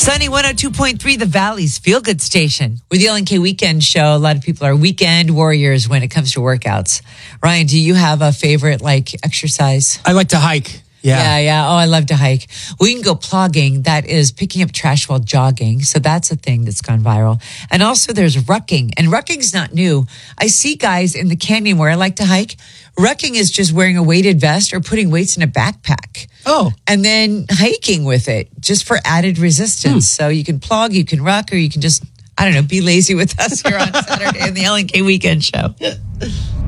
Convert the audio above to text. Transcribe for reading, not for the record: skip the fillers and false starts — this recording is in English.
Sunny 102.3, the Valley's Feel Good Station. With the LNK Weekend Show, a lot of people are weekend warriors when it comes to workouts. Ryan, do you have a favorite, exercise? I like to hike. Yeah. Oh, I love to hike. We can go plogging. That is picking up trash while jogging. So that's a thing that's gone viral. And also there's rucking. And rucking's not new. I see guys in the canyon where I like to hike. Rucking is just wearing a weighted vest or putting weights in a backpack. Oh. And then hiking with it just for added resistance. So you can plog, you can ruck, or you can just, be lazy with us here on Saturday in the LNK Weekend Show.